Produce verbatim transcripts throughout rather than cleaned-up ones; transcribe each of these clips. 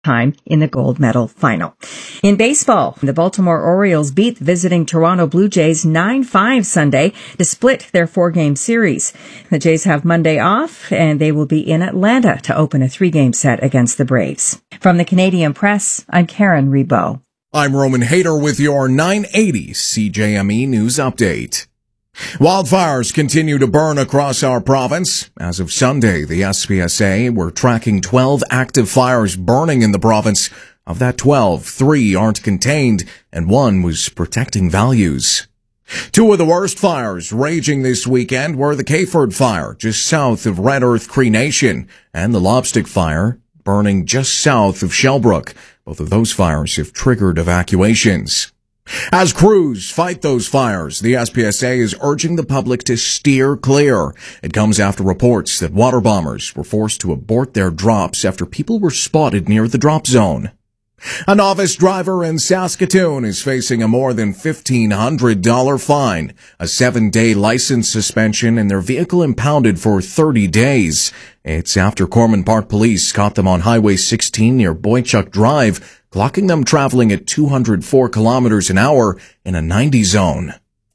time in the gold medal final. In baseball, the Baltimore Orioles beat the visiting Toronto Blue Jays nine five Sunday to split their four-game series. The Jays have Monday off, and they will be in Atlanta to open a three-game set against the Braves. From the Canadian Press, I'm Karen Rebo. I'm Roman Hayter with your nine eighty C J M E News Update. Wildfires continue to burn across our province. As of Sunday, the S P S A were tracking twelve active fires burning in the province. Of that twelve, three aren't contained, and one was protecting values. Two of the worst fires raging this weekend were the Kayford Fire, just south of Red Earth Cree Nation, and the Lobstick Fire, burning just south of Shellbrook. Both of those fires have triggered evacuations. As crews fight those fires, the S P S A is urging the public to steer clear. It comes after reports that water bombers were forced to abort their drops after people were spotted near the drop zone. A novice driver in Saskatoon is facing a more than fifteen hundred dollars fine, a seven-day license suspension, and their vehicle impounded for thirty days. It's after Corman Park Police caught them on Highway sixteen near Boychuk Drive, clocking them traveling at two hundred four kilometers an hour in a ninety zone.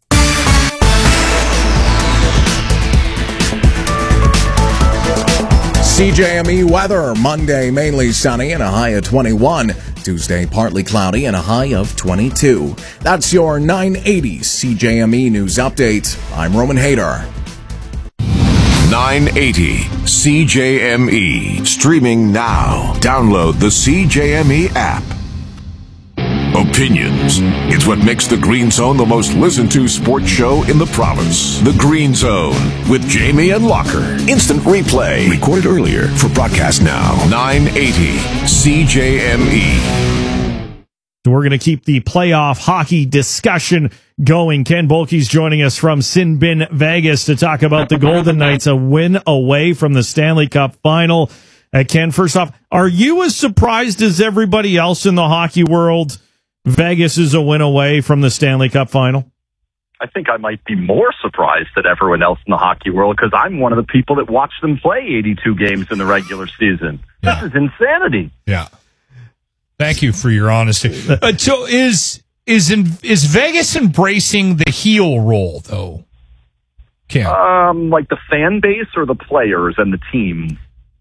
C J M E weather, Monday mainly sunny and a high of twenty-one. Tuesday partly cloudy and a high of twenty-two. That's your nine eighty C J M E News Update. I'm Roman Hayter. nine eighty C J M E. Streaming now. Download the C J M E app. Opinions. It's what makes The Green Zone the most listened to sports show in the province. The Green Zone with Jamie and Locker. Instant replay. Recorded earlier for broadcast now. nine eighty C J M E. We're going to keep the playoff hockey discussion going. Ken Boehlke's joining us from Sin Bin Vegas to talk about the Golden Knights, a win away from the Stanley Cup final. Uh, Ken, first off, are you as surprised as everybody else in the hockey world Vegas is a win away from the Stanley Cup final? I think I might be more surprised than everyone else in the hockey world because I'm one of the people that watched them play eighty-two games in the regular season. Yeah. This is insanity. Yeah. Thank you for your honesty. Uh, so is is in, is Vegas embracing the heel role though? Kim? Um, like the fan base or the players and the team?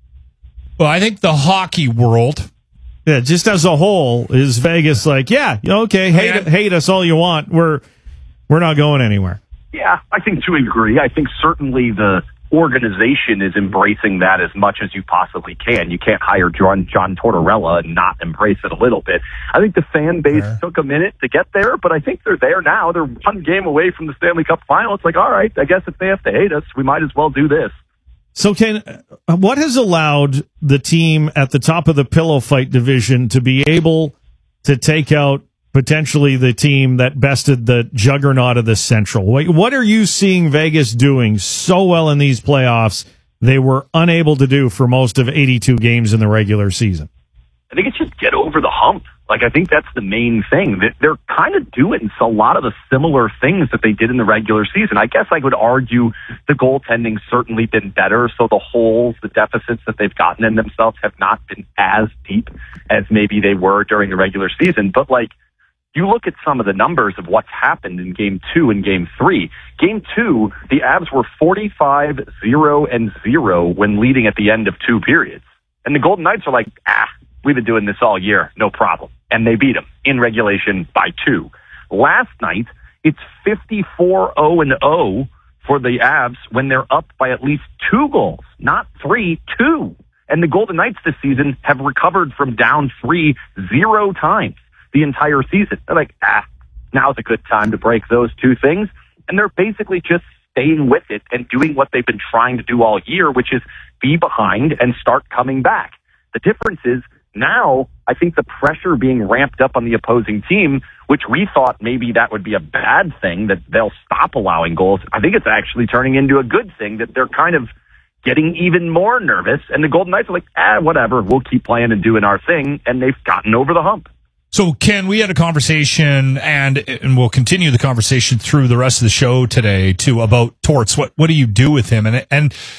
Well, I think the hockey world. Yeah, just as a whole, is Vegas like, yeah, okay, hate Man. hate us all you want. We're we're not going anywhere. Yeah, I think to a degree. I think certainly the organization is embracing that as much as you possibly can. You can't hire John, John Tortorella and not embrace it a little bit. I think the fan base yeah. took a minute to get there, but I think they're there now. They're one game away from the Stanley Cup final. It's like, all right, I guess if they have to hate us, we might as well do this. So, Ken, what has allowed the team at the top of the pillow fight division to be able to take out potentially the team that bested the juggernaut of the Central? What are you seeing Vegas doing so well in these playoffs they were unable to do for most of eighty-two games in the regular season? I think it's just get over the hump. Like, I think that's the main thing. They're kind of doing a lot of the similar things that they did in the regular season. I guess I would argue the goaltending's certainly been better, so the holes, the deficits that they've gotten in themselves have not been as deep as maybe they were during the regular season. But, like, you look at some of the numbers of what's happened in Game two and Game three. Game two, the Avs were forty-five zero and zero when leading at the end of two periods. And the Golden Knights are like, ah, we've been doing this all year, no problem. And they beat them in regulation by two. Last night, it's fifty-four oh and oh for the Avs when they're up by at least two goals. Not three, two. And the Golden Knights this season have recovered from down three zero times the entire season. They're like, ah, now's a good time to break those two things. And they're basically just staying with it and doing what they've been trying to do all year, which is be behind and start coming back. The difference is, now, I think the pressure being ramped up on the opposing team, which we thought maybe that would be a bad thing, that they'll stop allowing goals. I think it's actually turning into a good thing that they're kind of getting even more nervous. And the Golden Knights are like, ah, whatever, we'll keep playing and doing our thing. And they've gotten over the hump. So, Ken, we had a conversation, and and we'll continue the conversation through the rest of the show today, too, about Torts. What what do you do with him? And and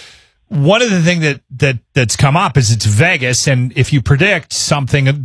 one of the things that, that that's come up is it's Vegas, and if you predict something